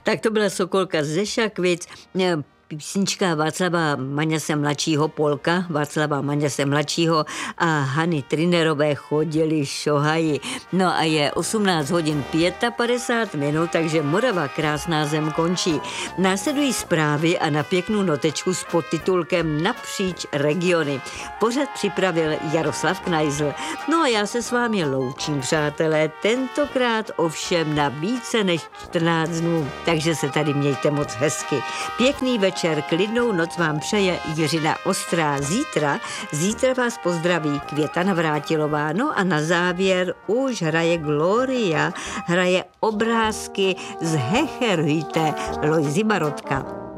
Tak to byla Sokolka ze Šakvic, písnička Václava Maňase mladšího, polka Václava Maňase mladšího a Hany Trinerové Chodili šohaji. No a je 18 hodin 55 minut, takže Morava krásná zem končí. Následují zprávy a na pěknou notečku s podtitulkem Napříč regiony. Pořad připravil Jaroslav Knajzl. No a já se s vámi loučím, přátelé, tentokrát ovšem na více než 14 dnů, takže se tady mějte moc hezky. Pěkný večer, klidnou noc vám přeje Jiřina Ostrá. Zítra vás pozdraví Květa Navrátilová. No a na závěr už hraje Gloria, hraje obrázky z Hecherhütte Lojzy Barotka.